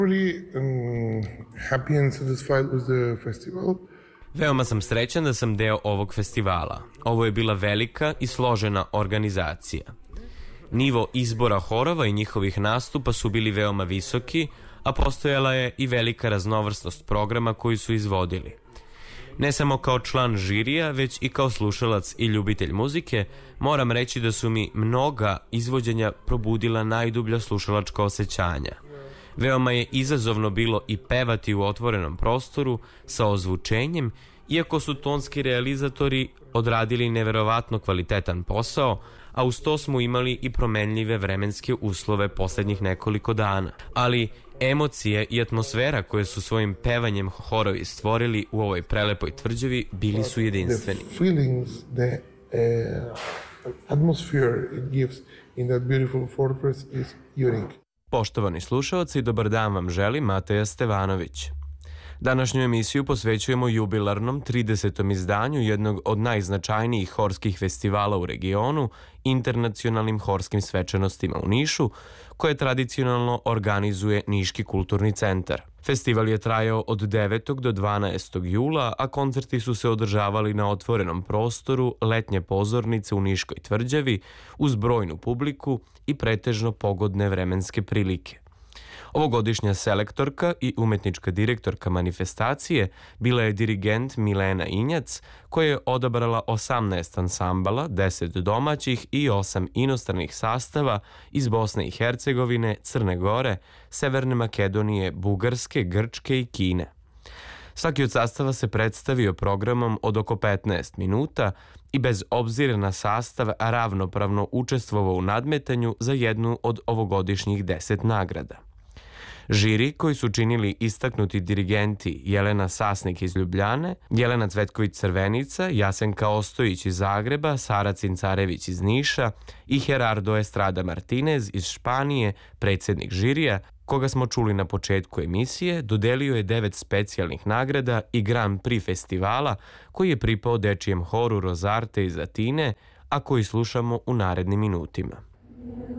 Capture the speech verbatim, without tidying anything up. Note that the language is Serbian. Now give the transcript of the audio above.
Really um, happy and satisfied with the festival. Veoma sam srećan da sam deo ovog festivala. Ovo je bila velika i složena organizacija. Nivo izbora horova i njihovih nastupa su bili veoma visoki, a postojala je i velika raznovrsnost programa koji su izvodili. Ne samo kao član žirija, već i kao slušalac i ljubitelj muzike, moram reći da su mi mnoga izvođenja probudila najdublja slušalačka osjećanja. Veoma je izazovno bilo i pevati u otvorenom prostoru sa ozvučenjem, iako su tonski realizatori odradili neverovatno kvalitetan posao, a uz to smo imali i promenljive vremenske uslove poslednjih nekoliko dana. Ali emocije i atmosfera koje su svojim pevanjem horovi stvorili u ovoj prelepoj tvrđavi bili su jedinstveni. The feelings, the uh, atmosphere it gives in that beautiful fortress is unique. Poštovani slušaoci, dobar dan vam želi Mateja Stevanović. Današnju emisiju posvećujemo jubilarnom tridesetom izdanju jednog od najznačajnijih horskih festivala u regionu, internacionalnim horskim svečanostima u Nišu, koje tradicionalno organizuje Niški kulturni centar. Festival je trajao od devetog do dvanaestog jula, a koncerti su se održavali na otvorenom prostoru letnje pozornice u Niškoj tvrđavi uz brojnu publiku i pretežno pogodne vremenske prilike. Ovogodišnja selektorka i umetnička direktorka manifestacije bila je dirigent Milena Injac, koja je odabrala osamnaest ansambala, deset domaćih i osam inostranih sastava iz Bosne i Hercegovine, Crne Gore, Severne Makedonije, Bugarske, Grčke i Kine. Svaki od sastava se predstavio programom od oko petnaest minuta i bez obzira na sastav ravnopravno učestvovao u nadmetanju za jednu od ovogodišnjih deset nagrada. Žiri, koji su činili istaknuti dirigenti Jelena Sasnik iz Ljubljane, Jelena Cvetković-Crvenica, Jasenka Ostojić iz Zagreba, Sara Cincarević iz Niša i Gerardo Estrada Martinez iz Španije, predsjednik žirija, koga smo čuli na početku emisije, dodelio je devet specijalnih nagrada i Grand Prix festivala, koji je pripao dečijem horu Rozarte iz Atine, a koji slušamo u narednim minutima.